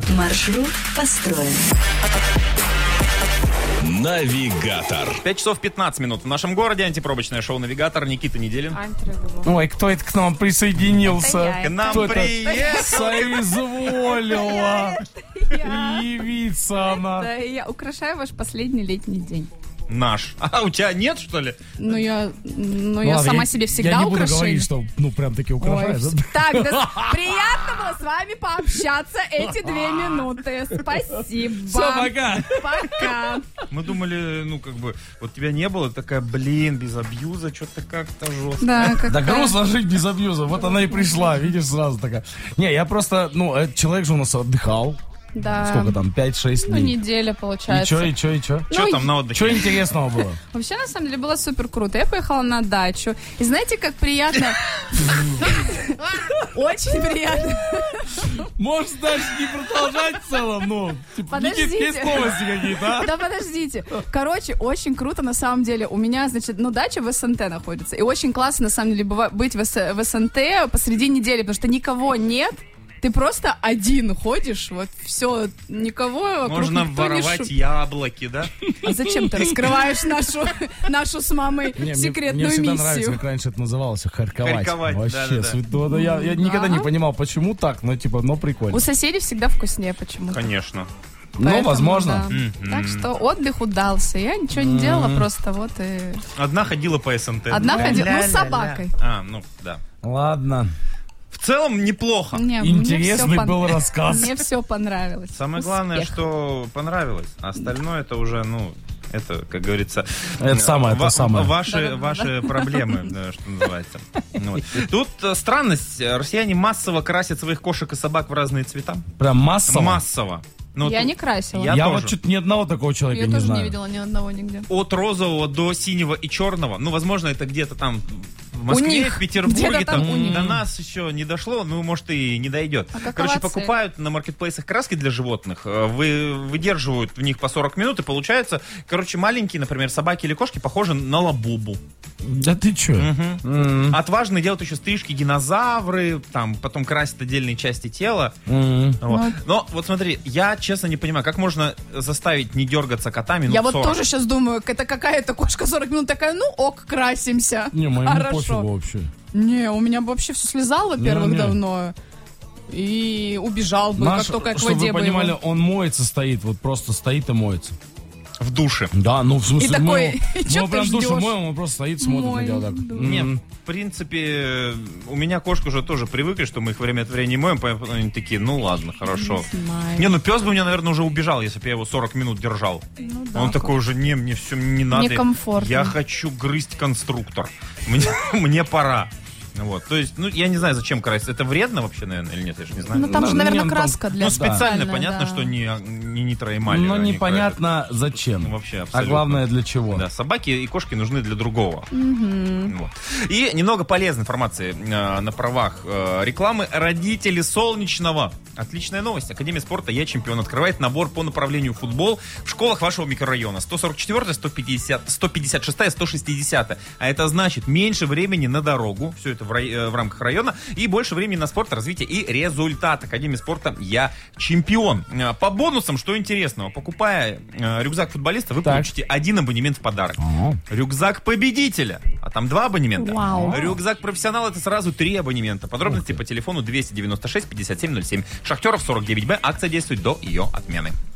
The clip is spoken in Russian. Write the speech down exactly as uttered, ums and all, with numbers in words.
Маршрут построен. Навигатор. пять часов пятнадцать минут. В нашем городе антипробочное шоу «Навигатор». Никита Неделин. Ой, кто это к нам присоединился? К нам Кто это приехал. соизволила явиться она? Да, я украшаю ваш последний летний день. Наш. А у тебя нет, что ли? Ну, я, ну, я Ладно, сама себе всегда Я не буду украшение. говорить, что ну прям таки Ой, украшаешь. да? так, да, приятно было с вами пообщаться эти две минуты. Спасибо. Все, пока. Пока. Мы думали, ну, как бы, вот тебя не было, такая, блин, без абьюза, что-то как-то жестко. Да, Да какая... грустно жить без абьюза. Вот она и пришла, видишь, сразу такая. Не, я просто, ну, этот человек же у нас отдыхал. Да. Сколько там, пять-шесть Ну, дней. неделя, И получается. чё, и чё, и чё? Что Ну, там на отдыхе? Что интересного было? Вообще, на самом деле, было супер круто. Я поехала на дачу. И знаете, как приятно... Очень приятно. Можешь дальше не продолжать в целом, ну, типа, Подождите. Никит, есть новости какие-то, а? Да подождите. Короче, очень круто на самом деле. У меня, значит, ну, дача в СНТ находится. И очень классно, на самом деле, быва- быть в, С- в СНТ посреди недели, потому что никого нет. Ты просто один ходишь, вот все, никого вокруг Можно никто не воровать шум- яблоки, да? А зачем ты раскрываешь нашу, нашу с мамой Не, мне- секретную мне всегда нравится, миссию? как раньше это называлось, харьковать. Харьковать, Вообще, да-да-да. свято- да, я, я никогда не понимал, почему так, но типа, но прикольно. У соседей всегда вкуснее почему-то. Конечно. Ну, Поэтому, возможно. да. Мгм. Так что отдых удался. Я ничего не делала, просто вот и... Одна ходила по СНТ. Одна Ля-ля-ля-ля. ходила, ну, с собакой. А, ну, да. Ладно. В целом неплохо. Не, мне Интересный всё был рассказ. Мне все понравилось. Самое главное, Успех. что понравилось. А остальное это уже, ну, это, как говорится... Это самое, это ва- самое. Ваши, Да-да-да. ваши проблемы, да, что называется. Ну вот. Тут э, странность. Россияне массово красят своих кошек и собак в разные цвета. Прям массово. Массово. Ну, Я тут не красила. Я Я, тоже. вот что-то ни одного такого человека Я не тоже знаю. не видела ни одного нигде. От розового до синего и черного. Ну, возможно, это где-то там в Москве, них. в Петербурге. Где-то там Там, у них. до нас еще не дошло, ну, может, и не дойдет. А какова Короче, цель? покупают на маркетплейсах краски для животных, э, вы, выдерживают в них по сорок минут, и получается, короче, маленькие, например, собаки или кошки похожи на лабубу. Да ты чё? М, Отважные делают еще стрижки динозавры, там, потом красят отдельные части тела. м. Вот. Но вот смотри, я честно не понимаю, как можно заставить не дергаться кота минут Я вот сорок? тоже сейчас думаю, это какая-то кошка сорок минут такая, ну ок, красимся. Не, моему Хорошо. пофигу вообще. Не, у меня бы вообще все слезало, во-первых, Не-не. давно. И убежал бы, Наш, как только я к чтобы воде вы бы понимали, его. он моется, стоит, вот просто стоит и моется. В душе. Да, ну в смысле, И такой, мы, и его- чё мы ты прям душу ждёшь? моем, он просто стоит, смотрит Мой, на тебя так. да. Не, М. в принципе, у меня кошка уже тоже привыкли, что мы их время от времени моем, поэтому они такие, ну ладно, хорошо. Не знаю. Не, ну пес бы у меня, наверное, уже убежал, если бы я его сорок минут держал. Ну да, Он такой уже, не, мне все не надо. Некомфортно. Я хочу грызть конструктор. Мне, мне пора. Вот, то есть, ну, я не знаю, зачем красить. Это вредно вообще, наверное, или нет, я же не знаю. Ну там Ну, же, наверное, не, ну, там- краска для Ну, специально, специальная, понятно, да. что не, не нитроэмаль. Но они непонятно зачем. Ну, вообще а абсолютно. главное для чего. Да, собаки и кошки нужны для другого. Вот. И немного полезной информации э, на правах э, рекламы. Родители Солнечного. Отличная новость. Академия спорта «Я чемпион» открывает набор по направлению футбол в школах вашего микрорайона. сто сорок четыре, сто пятьдесят, сто пятьдесят шесть, сто шестьдесят. А это значит меньше времени на дорогу. Все это в, рай- э, в рамках района. И больше времени на спорт, развитие и результат. Академия спорта «Я чемпион». Э, По бонусам, что интересного. Покупая э, рюкзак футболиста, вы Так. получите один абонемент в подарок. Ага. Рюкзак победителя, а там два абонемента. Вау. Рюкзак профессионала — это сразу три абонемента. Подробности по телефону двести девяносто шесть пятьдесят семь ноль семь. Шахтеров сорок девять Б. Акция действует до ее отмены.